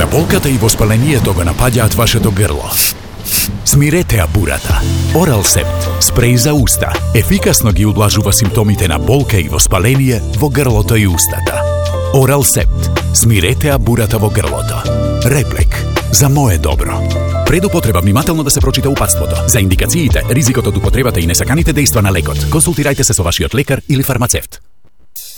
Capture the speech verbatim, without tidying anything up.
болката и воспалението го напаѓаат вашето грло. Смирете абурата. Оралсепт, спреј за уста, ефикасно ги удлажува симптомите на болка и воспаление во грлото и устата. Оралсепт, смирете абурата во грлото. Реплек, за мое добро. Пред употреба внимателно да се прочита упатството. За индикациите, ризикот од употребата и несаканите дејства на лекот, консултирајте се со вашиот лекар или фармацевт.